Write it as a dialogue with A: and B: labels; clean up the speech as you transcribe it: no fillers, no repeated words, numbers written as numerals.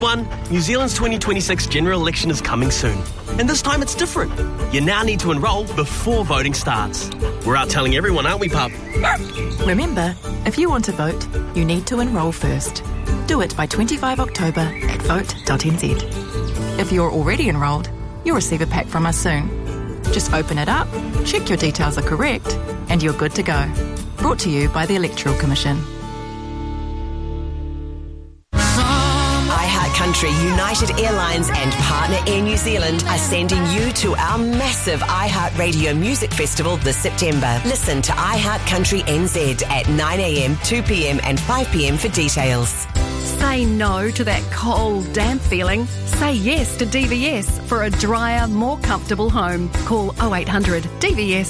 A: New Zealand's 2026 general election is coming soon. And this time it's different. You now need to enrol before voting starts. We're out telling everyone, aren't we, pup?
B: Remember, if you want to vote, you need to enrol first. Do it by 25 October at vote.nz. If you're already enrolled, you'll receive a pack from us soon. Just open it up, check your details are correct, and you're good to go. Brought to you by the Electoral Commission.
C: Country, United Airlines and partner Air New Zealand are sending you to our massive iHeartRadio Music Festival this September. Listen to iHeart Country NZ at 9am, 2pm and 5pm for details.
D: Say no to that cold, damp feeling. Say yes to DVS for a drier, more comfortable home. Call 0800 DVS